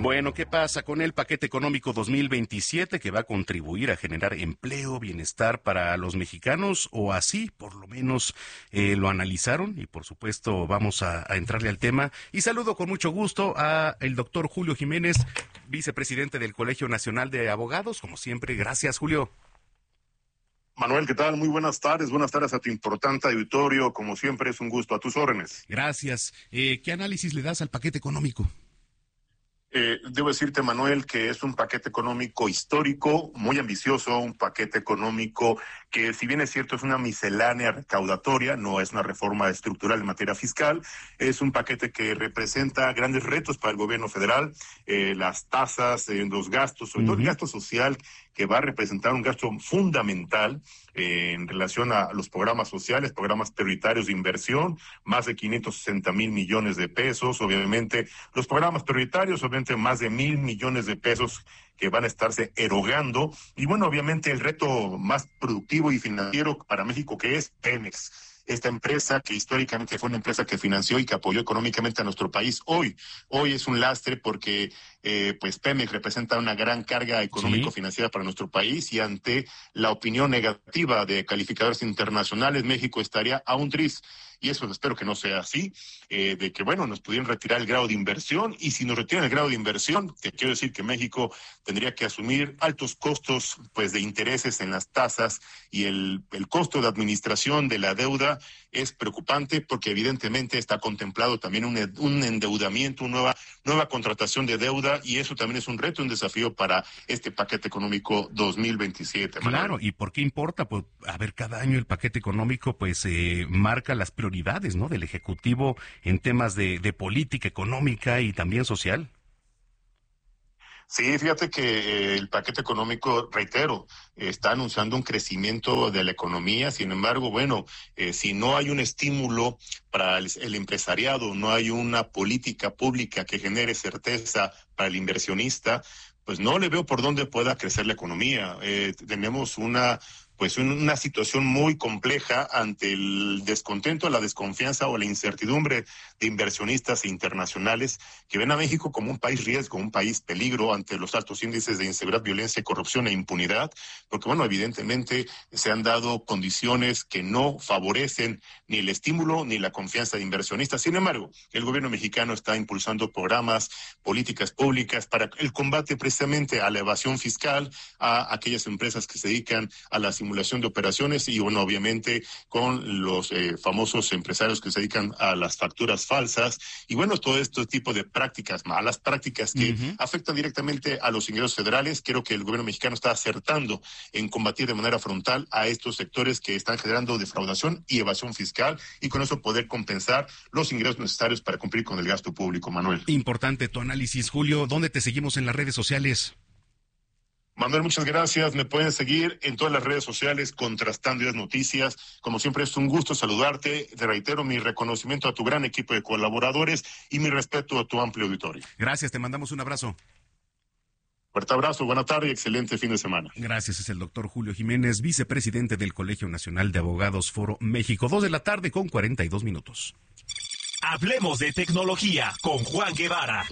Bueno, ¿qué pasa con el paquete económico 2027 que va a contribuir a generar empleo, bienestar para los mexicanos? O así, por lo menos, lo analizaron y por supuesto vamos a entrarle al tema. Y saludo con mucho gusto a el doctor Julio Jiménez, vicepresidente del Colegio Nacional de Abogados. Como siempre, gracias, Julio. Manuel, ¿qué tal? Muy buenas tardes a tu importante auditorio. Como siempre, es un gusto, a tus órdenes. Gracias. ¿Qué análisis le das al paquete económico? Debo decirte, Manuel, que es un paquete económico histórico, muy ambicioso, un paquete económico que, si bien es cierto, es una miscelánea recaudatoria, no es una reforma estructural en materia fiscal, es un paquete que representa grandes retos para el gobierno federal, las tasas, los gastos, sobre todo el gasto social, que va a representar un gasto fundamental en relación a los programas sociales, programas prioritarios de inversión, más de 560,000 millones de pesos, obviamente los programas prioritarios, obviamente más de 1,000 millones de pesos que van a estarse erogando, y bueno, obviamente el reto más productivo y financiero para México, que es Pemex. Esta empresa que históricamente fue una empresa que financió y que apoyó económicamente a nuestro país, hoy es un lastre porque pues Pemex representa una gran carga económico-financiera para nuestro país, y ante la opinión negativa de calificadores internacionales, México estaría a un tris. Y eso espero que no sea así, de que, bueno, nos pudieran retirar el grado de inversión, y si nos retiran el grado de inversión, te quiero decir que México tendría que asumir altos costos, pues, de intereses en las tasas, y el costo de administración de la deuda es preocupante, porque evidentemente está contemplado también un endeudamiento, una nueva contratación de deuda, y eso también es un reto, un desafío para este paquete económico 2027. Claro, ¿y por qué importa? Pues, a ver, cada año el paquete económico pues marca las prioridades, ¿no?, del Ejecutivo en temas de política económica y también social. Sí, fíjate que el paquete económico, reitero, está anunciando un crecimiento de la economía. Sin embargo, bueno, si no hay un estímulo para el empresariado, no hay una política pública que genere certeza para el inversionista, pues no le veo por dónde pueda crecer la economía. Tenemos una situación muy compleja ante el descontento, la desconfianza o la incertidumbre de inversionistas internacionales que ven a México como un país riesgo, un país peligro ante los altos índices de inseguridad, violencia, corrupción e impunidad, porque, bueno, evidentemente se han dado condiciones que no favorecen ni el estímulo ni la confianza de inversionistas. Sin embargo, el gobierno mexicano está impulsando programas, políticas públicas para el combate precisamente a la evasión fiscal, a aquellas empresas que se dedican a la simulación de operaciones, y bueno, obviamente con los famosos empresarios que se dedican a las facturas falsas, y bueno, todo este tipo de prácticas, malas prácticas que afectan directamente a los ingresos federales. Creo que el gobierno mexicano está acertando en combatir de manera frontal a estos sectores que están generando defraudación y evasión fiscal, y con eso poder compensar los ingresos necesarios para cumplir con el gasto público. Manuel. Importante tu análisis, Julio. ¿Dónde te seguimos en las redes sociales? Manuel, muchas gracias. Me pueden seguir en todas las redes sociales contrastando las noticias. Como siempre, es un gusto saludarte. Te reitero mi reconocimiento a tu gran equipo de colaboradores y mi respeto a tu amplio auditorio. Gracias, te mandamos un abrazo. Fuerte abrazo, buena tarde y excelente fin de semana. Gracias, es el doctor Julio Jiménez, vicepresidente del Colegio Nacional de Abogados Foro México. 2:42 p.m. Hablemos de tecnología con Juan Guevara.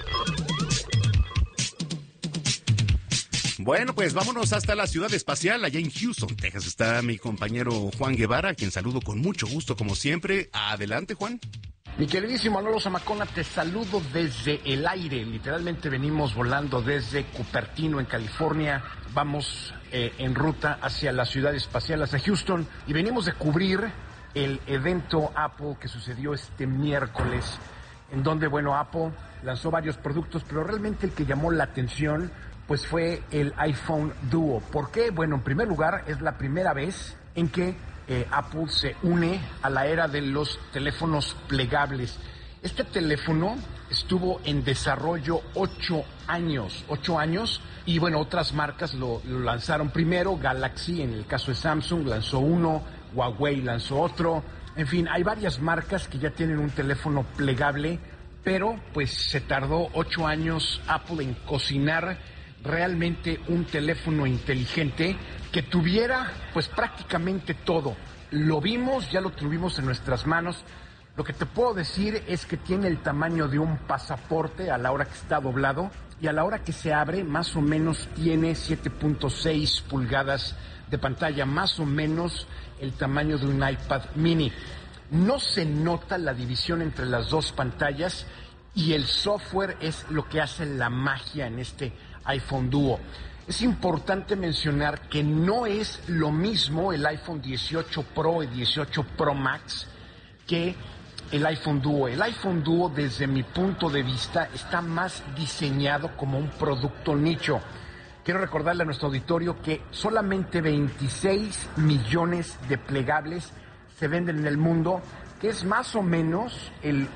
Bueno, pues vámonos hasta la ciudad espacial, allá en Houston, Texas. Está mi compañero Juan Guevara, a quien saludo con mucho gusto, como siempre. Adelante, Juan. Mi queridísimo Manolo Zamacona, te saludo desde el aire. Literalmente venimos volando desde Cupertino, en California. Vamos en ruta hacia la ciudad espacial, hacia Houston, y venimos de cubrir el evento Apple que sucedió este miércoles, en donde, bueno, Apple lanzó varios productos, pero realmente el que llamó la atención pues fue el iPhone Duo. ¿Por qué? Bueno, en primer lugar, es la primera vez en que Apple se une a la era de los teléfonos plegables. Este teléfono estuvo en desarrollo 8 años, y bueno, otras marcas lo lanzaron primero. Galaxy, en el caso de Samsung, lanzó uno, Huawei lanzó otro. En fin, hay varias marcas que ya tienen un teléfono plegable, pero pues se tardó 8 años Apple en cocinar realmente un teléfono inteligente que tuviera pues prácticamente todo. Lo vimos, ya lo tuvimos en nuestras manos, Lo que te puedo decir es que tiene el tamaño de un pasaporte a la hora que está doblado y a la hora que se abre más o menos tiene 7.6 pulgadas de pantalla, más o menos el tamaño de un iPad mini. No se nota la división entre las dos pantallas y el software es lo que hace la magia en este iPhone Duo. Es importante mencionar que no es lo mismo el iPhone 18 Pro y 18 Pro Max que el iPhone Duo. El iPhone Duo, desde mi punto de vista, está más diseñado como un producto nicho. Quiero recordarle a nuestro auditorio que solamente 26 millones de plegables se venden en el mundo, que es más o menos el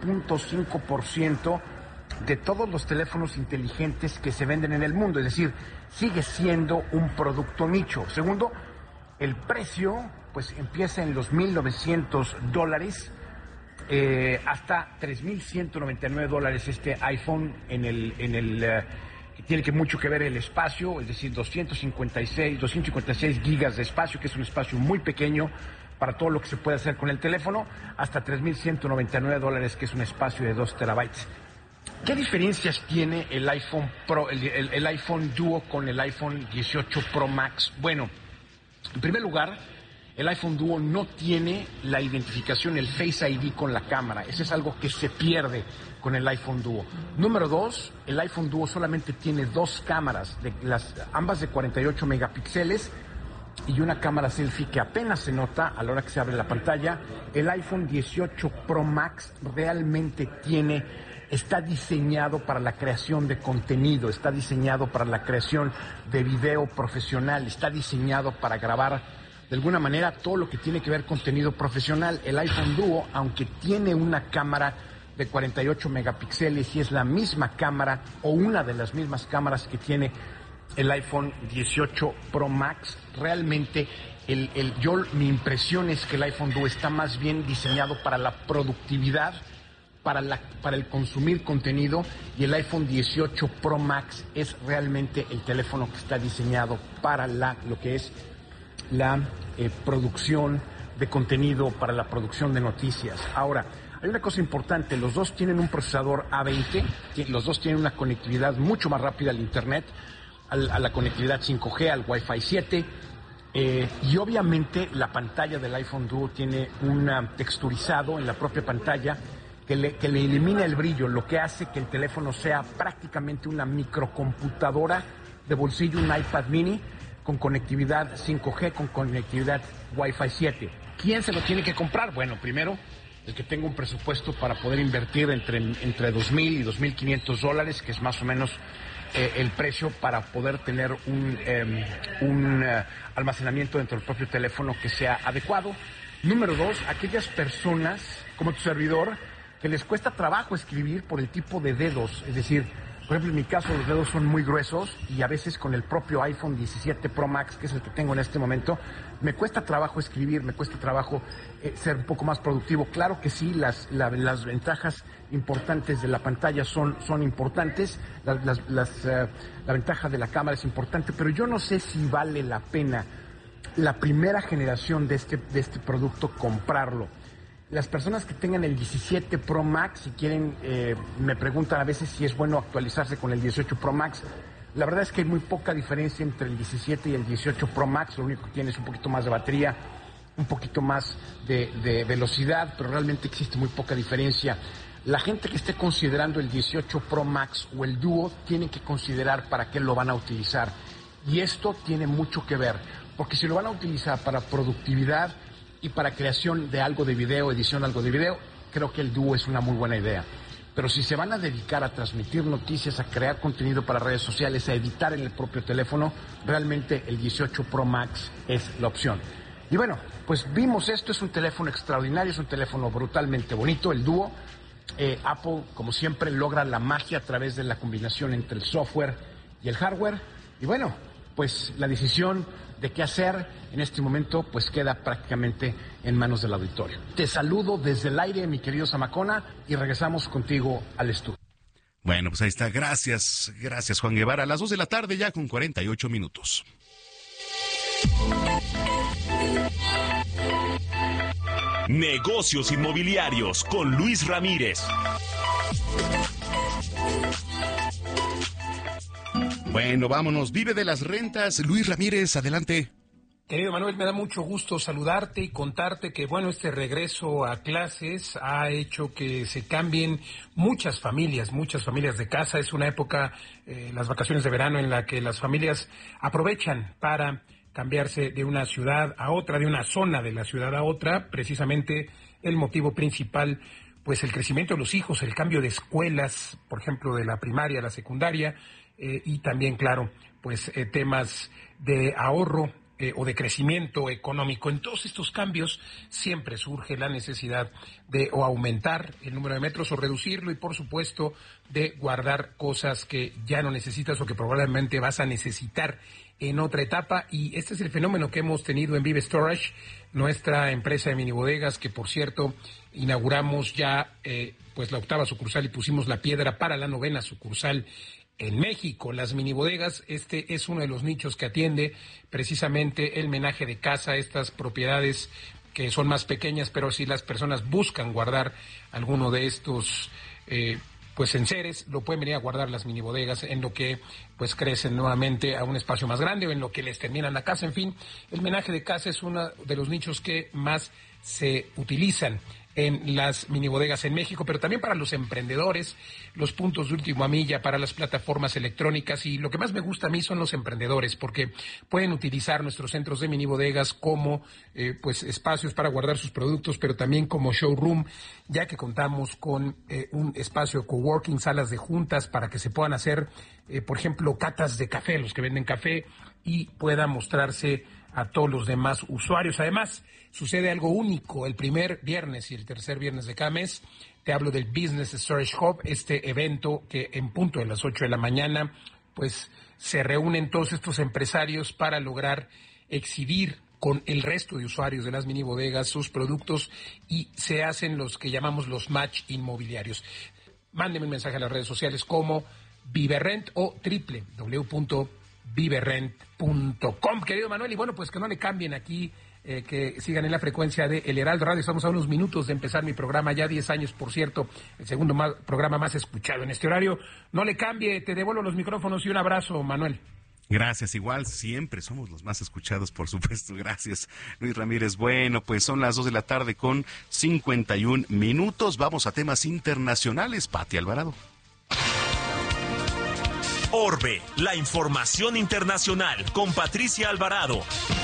1.5% de todos los teléfonos inteligentes que se venden en el mundo. Es decir, sigue siendo un producto nicho. Segundo, el precio pues empieza en los $1,900 hasta $3,199 este iPhone que tiene que mucho que ver el espacio, es decir, 256 gigas de espacio, que es un espacio muy pequeño para todo lo que se puede hacer con el teléfono, hasta $3,199, que es un espacio de 2 terabytes. ¿Qué diferencias tiene el iPhone Pro, el iPhone Duo con el iPhone 18 Pro Max? Bueno, en primer lugar, el iPhone Duo no tiene la identificación, el Face ID con la cámara. Eso es algo que se pierde con el iPhone Duo. Número 2, el iPhone Duo solamente tiene 2 cámaras, ambas de 48 megapíxeles y una cámara selfie que apenas se nota a la hora que se abre la pantalla. El iPhone 18 Pro Max realmente está diseñado para la creación de contenido, está diseñado para la creación de video profesional, está diseñado para grabar de alguna manera todo lo que tiene que ver contenido profesional. El iPhone Duo, aunque tiene una cámara de 48 megapíxeles y es la misma cámara o una de las mismas cámaras que tiene el iPhone 18 Pro Max, realmente mi impresión es que el iPhone Duo está más bien diseñado para la productividad, para el consumir contenido, y el iPhone 18 Pro Max es realmente el teléfono que está diseñado para lo que es la producción de contenido, para la producción de noticias. Ahora, hay una cosa importante, los dos tienen un procesador A20, los dos tienen una conectividad mucho más rápida al Internet, a la conectividad 5G, al Wi-Fi 7, y obviamente la pantalla del iPhone Duo tiene un texturizado en la propia pantalla que le elimina el brillo, lo que hace que el teléfono sea prácticamente una microcomputadora de bolsillo, un iPad mini con conectividad 5G, con conectividad Wi-Fi 7. ¿Quién se lo tiene que comprar? Bueno, primero, el que tenga un presupuesto para poder invertir entre $2,000 y $2,500, que es más o menos el precio para poder tener un almacenamiento dentro del propio teléfono que sea adecuado. Número 2, aquellas personas, como tu servidor, que les cuesta trabajo escribir por el tipo de dedos, es decir, por ejemplo, en mi caso los dedos son muy gruesos y a veces con el propio iPhone 17 Pro Max, que es el que tengo en este momento, me cuesta trabajo escribir, me cuesta trabajo ser un poco más productivo. Claro que sí, las ventajas importantes de la pantalla son importantes, la ventaja de la cámara es importante, pero yo no sé si vale la pena la primera generación de este producto comprarlo. Las personas que tengan el 17 Pro Max, si quieren, me preguntan a veces si es bueno actualizarse con el 18 Pro Max. La verdad es que hay muy poca diferencia entre el 17 y el 18 Pro Max. Lo único que tiene es un poquito más de batería, un poquito más de velocidad, pero realmente existe muy poca diferencia. La gente que esté considerando el 18 Pro Max o el Duo tiene que considerar para qué lo van a utilizar. Y esto tiene mucho que ver, porque si lo van a utilizar para productividad y para creación de algo de video, edición de algo de video, creo que el Duo es una muy buena idea. Pero si se van a dedicar a transmitir noticias, a crear contenido para redes sociales, a editar en el propio teléfono, realmente el 18 Pro Max es la opción. Y bueno, pues vimos esto, es un teléfono extraordinario, es un teléfono brutalmente bonito, el Duo. Apple, como siempre, logra la magia a través de la combinación entre el software y el hardware. Y bueno, pues la decisión de qué hacer en este momento pues queda prácticamente en manos del auditorio. Te saludo desde el aire, mi querido Zamacona, y regresamos contigo al estudio. Bueno, pues ahí está. Gracias, Juan Guevara. A las 2 de la tarde ya con 48 minutos. Negocios inmobiliarios con Luis Ramírez. Bueno, vámonos. Vive de las rentas. Luis Ramírez, adelante. Querido Manuel, me da mucho gusto saludarte y contarte que, bueno, este regreso a clases ha hecho que se cambien muchas familias de casa. Es una época, las vacaciones de verano, en la que las familias aprovechan para cambiarse de una ciudad a otra, de una zona de la ciudad a otra. Precisamente el motivo principal, pues el crecimiento de los hijos, el cambio de escuelas, por ejemplo, de la primaria a la secundaria, y también, claro, pues temas de ahorro o de crecimiento económico. En todos estos cambios siempre surge la necesidad de o aumentar el número de metros o reducirlo, y por supuesto de guardar cosas que ya no necesitas o que probablemente vas a necesitar en otra etapa. Y este es el fenómeno que hemos tenido en Vive Storage, nuestra empresa de minibodegas, que por cierto inauguramos ya pues la 8ª sucursal y pusimos la piedra para la 9ª sucursal en México. Las minibodegas, este es uno de los nichos que atiende precisamente el menaje de casa, estas propiedades que son más pequeñas, pero si las personas buscan guardar alguno de estos pues enseres, lo pueden venir a guardar las minibodegas, en lo que pues crecen nuevamente a un espacio más grande o en lo que les terminan la casa. En fin, el menaje de casa es uno de los nichos que más se utilizan en las minibodegas en México, pero también para los emprendedores, los puntos de última milla, para las plataformas electrónicas. Y lo que más me gusta a mí son los emprendedores, porque pueden utilizar nuestros centros de minibodegas como pues espacios para guardar sus productos, pero también como showroom, ya que contamos con un espacio coworking, salas de juntas para que se puedan hacer, por ejemplo, catas de café, los que venden café, y pueda mostrarse a todos los demás usuarios. Además, sucede algo único el primer viernes y el tercer viernes de cada mes. Te hablo del Business Storage Hub, este evento que en punto de las 8 de la mañana, pues se reúnen todos estos empresarios para lograr exhibir con el resto de usuarios de las minibodegas sus productos, y se hacen los que llamamos los match inmobiliarios. Mándeme un mensaje a las redes sociales como Viverrent o www.viverrent.com, querido Manuel. Y bueno, pues que no le cambien aquí, que sigan en la frecuencia de El Heraldo Radio. Estamos a unos minutos de empezar mi programa, ya 10 años, por cierto, el segundo programa más escuchado en este horario. No le cambie, te devuelvo los micrófonos y un abrazo, Manuel. Gracias, igual, siempre somos los más escuchados, por supuesto. Gracias, Luis Ramírez. Bueno, pues son las 2 de la tarde con 51 minutos. Vamos a temas internacionales. Pati Alvarado. Orbe, la información internacional con Patricia Alvarado.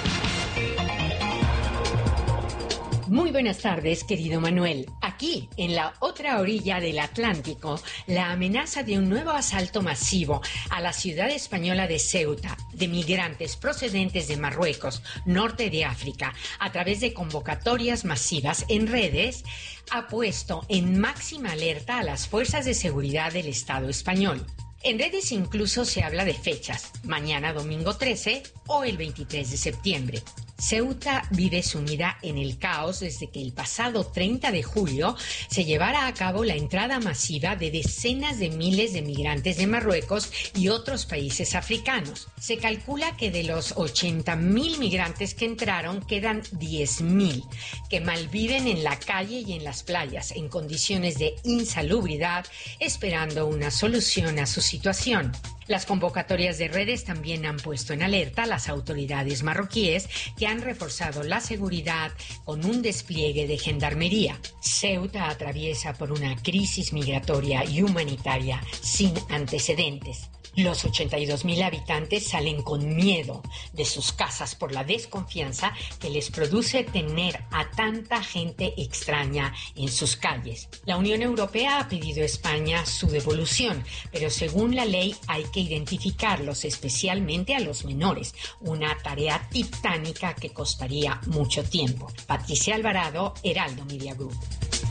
Muy buenas tardes, querido Manuel. Aquí, en la otra orilla del Atlántico, la amenaza de un nuevo asalto masivo a la ciudad española de Ceuta, de migrantes procedentes de Marruecos, norte de África, a través de convocatorias masivas en redes, ha puesto en máxima alerta a las fuerzas de seguridad del Estado español. En redes incluso se habla de fechas, mañana domingo 13 o el 23 de septiembre. Ceuta vive sumida en el caos desde que el pasado 30 de julio se llevara a cabo la entrada masiva de decenas de miles de migrantes de Marruecos y otros países africanos. Se calcula que de los 80.000 migrantes que entraron, quedan 10.000 que malviven en la calle y en las playas en condiciones de insalubridad, esperando una solución a su situación. Las convocatorias de redes también han puesto en alerta a las autoridades marroquíes, que han reforzado la seguridad con un despliegue de gendarmería. Ceuta atraviesa por una crisis migratoria y humanitaria sin antecedentes. Los 82.000 habitantes salen con miedo de sus casas por la desconfianza que les produce tener a tanta gente extraña en sus calles. La Unión Europea ha pedido a España su devolución, pero según la ley hay que identificarlos, especialmente a los menores, una tarea titánica que costaría mucho tiempo. Patricia Alvarado, Heraldo Media Group.